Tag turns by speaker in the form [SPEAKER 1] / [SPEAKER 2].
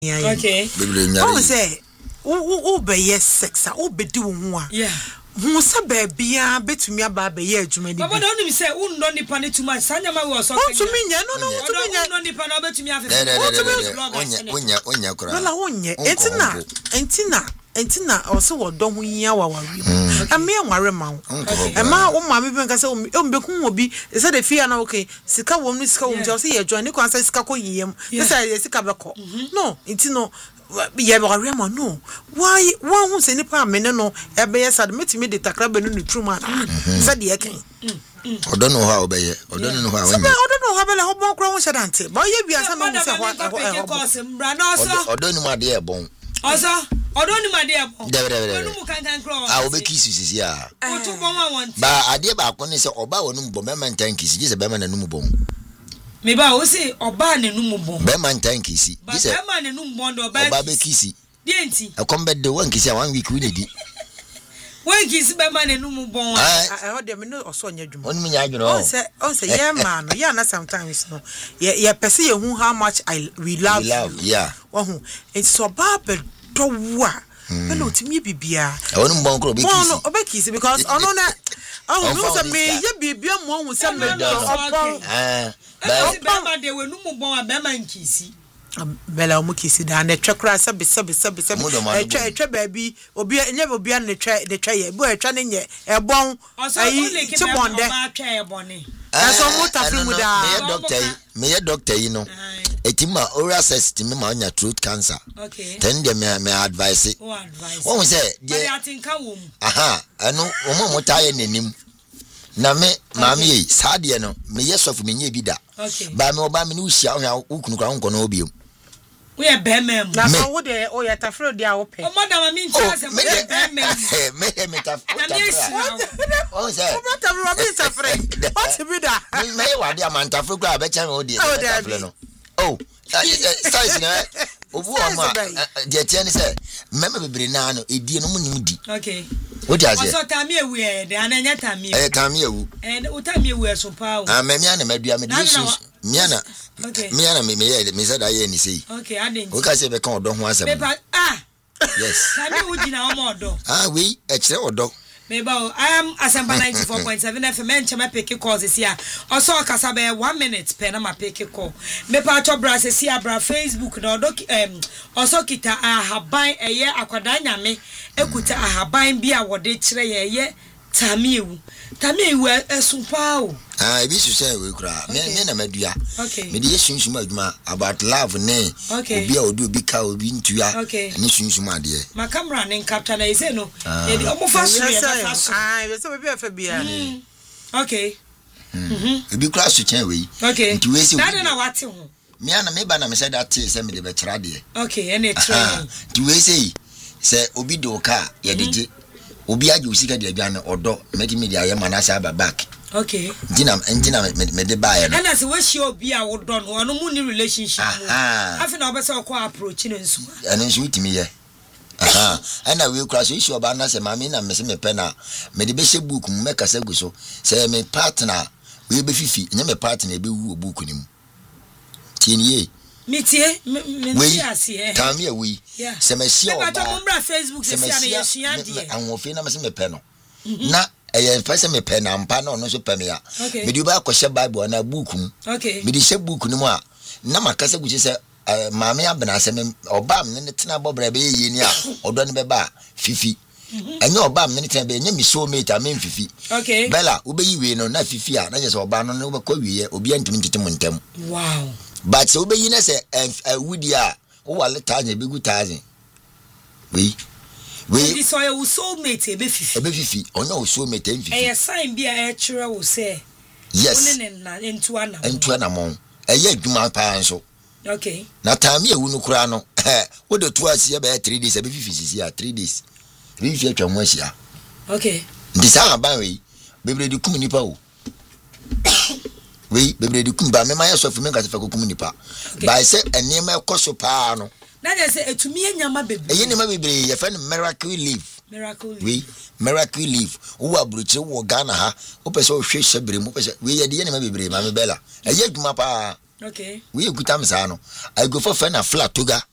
[SPEAKER 1] Okay.
[SPEAKER 2] Oh say wo be yes sex wo be di wo ho a.
[SPEAKER 1] Yeah.
[SPEAKER 2] Hu se ba bia betumi aba be ye adwuma ni.
[SPEAKER 1] Baba don't me say unno nipa ne too much. Sanya ma we so.
[SPEAKER 2] Ontumi nya no ontumi nya.
[SPEAKER 1] Unno nipa na betumi afefe.
[SPEAKER 3] Onya kura.
[SPEAKER 2] Wala wonye. Entina also wo do ho hia wa wi. Ame enware ma wo. Ema wo ma me bi nka se o mbeku obi se de fia na okay sika wo no sika wo mja se ye join ni kwa se sika ko yiyem. Se sika be ko. No, intino ye ba rema no. Why hu se nipa amene no e be yes ad metimi de takra be no true man. Se de eken.
[SPEAKER 3] Odono ha obeye. Odono ha wonye.
[SPEAKER 2] Odono ha be le ho bon kro ho shadante. Ba ye bia se no se ho.
[SPEAKER 3] Odono ma de e bon.
[SPEAKER 1] Oso odoni made ebo
[SPEAKER 3] onu
[SPEAKER 1] mu kankan kro
[SPEAKER 3] a obekisi sisi a
[SPEAKER 1] otu bon wa want
[SPEAKER 3] ba ade ba ko ne se oba wonu mbom be man tankisi je se be man nanu mbom
[SPEAKER 1] me ba o se oba nanu mbom
[SPEAKER 3] be man tankisi
[SPEAKER 1] je se be man nanu mbom do
[SPEAKER 3] oba bekisi
[SPEAKER 1] die enti
[SPEAKER 3] akombe de wankisi a 1 week we dey
[SPEAKER 1] wankisi be man nanu mbom
[SPEAKER 2] a ho de me no oso nya dwuma
[SPEAKER 3] onu nya adwuma
[SPEAKER 2] on se ye man no ya na sometimes no ye pese ye hu how much we love you.
[SPEAKER 3] Yeah
[SPEAKER 2] Wahu it's so bad to wa hello timi bibia
[SPEAKER 3] onu mbon kro bekisi
[SPEAKER 2] no obekisi because ono na no say me ye bibia mo hu say me do opon
[SPEAKER 1] be ma de wenu mu bon be ma nkisi
[SPEAKER 2] bela o mu kisi da na twekra sabe etwa baabi obi nye obi na twa ye bo etwa ne nye ebon ayi tibonde aso mu tafri mu da
[SPEAKER 3] me ye doctor yi no etima oral system me ma onya throat cancer
[SPEAKER 1] okay
[SPEAKER 3] then dem me advice won say
[SPEAKER 1] dey atinka wo mu
[SPEAKER 3] aha anu omo motaye nanim na me maami yi saade no me yesofu me nye bi da ba me oba me ni uhia ohia ukunu kwa nko no obiom
[SPEAKER 1] we e be mem
[SPEAKER 2] na so wo de o ya tafro de a wo pe
[SPEAKER 1] o madam mi ntia me be mem
[SPEAKER 3] me tafro o say
[SPEAKER 2] o tafro abi tafre what be da
[SPEAKER 3] me wa de amantafro kwa be chan o de tafro no oh size na obu o ma de tie ni say meme bebre na no edie no munim di
[SPEAKER 1] okay
[SPEAKER 3] what you say
[SPEAKER 1] so tami ewu e de ananya tami
[SPEAKER 3] tami ewu
[SPEAKER 1] utami ewu e so pa o
[SPEAKER 3] me na medua me de so miana me said I any say
[SPEAKER 1] okay I didn't
[SPEAKER 3] o ka say be kan odo ho asem yes
[SPEAKER 1] tami wo gina o ma odo
[SPEAKER 3] we e kire odo
[SPEAKER 1] me ba I am Asempa 94.7 FM enche ma pick calls this year also kasa be 1 minute pe na ma pick call me pa to bra se sia bra Facebook na odo also kita ahaban eye akwada nyame ekuta ahaban bi a wode kire ye tamiewu esupa o
[SPEAKER 3] ebi su say we kura me na madua me de yesunsun adwuma about love ne obi a odu obi ka obi ntua ne sunsun ade
[SPEAKER 1] ma camera ne capture na ise no e di omo fa so
[SPEAKER 2] we say we be afa bia
[SPEAKER 1] okay
[SPEAKER 3] ebi kura su chen we
[SPEAKER 1] nti
[SPEAKER 3] we say
[SPEAKER 1] na wate ho
[SPEAKER 3] me ana me ba na me say that say me de be kira de
[SPEAKER 1] okay ene training
[SPEAKER 3] nti we say obi do ka ye de obi age usika de adwane odo make me dia ye manasa aba back
[SPEAKER 1] okay
[SPEAKER 3] entina me de bae no
[SPEAKER 1] na se we shi obi a wodo no ono mu ni relationship mu afi na obese ko approach ne nso
[SPEAKER 3] ene nso utimi ye ana we kura so ishi oba na se mama na me se me pe na me de be she book mu me kasa gu so se me partner we be fifi nya me partner be wu book ni mu tinie
[SPEAKER 1] mitie me asie
[SPEAKER 3] tami awi se me sia oba
[SPEAKER 1] ba to mbra Facebook se sia na yesua de
[SPEAKER 3] anwofe na me se me pe no na eye pese me pe na mpa na ono so pe me ya me di ba ko she bible na book mu me di she book ni mu a na makasa gu se maame abena se me oba me ne tena bobra be ye ni a odo ne be ba fifi enye oba me ne tena be enye mi so mate am fifi bella obeyi we no na fifi a na je se oba no ne be ko wiye obi antimi ntetem ntem
[SPEAKER 1] wow
[SPEAKER 3] but so obeyi na se wudi a o wale taje be gu taje we
[SPEAKER 1] this oil will so mate ebe
[SPEAKER 3] fifi onye o so mate fifi
[SPEAKER 1] e sign bi a chere wo say
[SPEAKER 3] yes
[SPEAKER 1] na entu
[SPEAKER 3] ana mo eye adwuma pa nso
[SPEAKER 1] okay
[SPEAKER 3] na time ewu no kura no wo de to asie be 3 days ebe fifi sisi a 3 days fifi atwa mo asia
[SPEAKER 1] okay
[SPEAKER 3] ndi sa ban we bebre di kum nipa o we bebre di kum ba me ma yeso me ka se fa kum nipa ba se enema ekoso pa no
[SPEAKER 1] na je se etumi enyama bebre
[SPEAKER 3] enema bebre ye fa no miracle leaf we miracle leaf wo abruche wo Ghana ha wo pese wo hwe shebre mu pese we ye de enema bebre ma me bela eye adwuma pa
[SPEAKER 1] okay
[SPEAKER 3] we ekuta msa no I go for fa na flat toga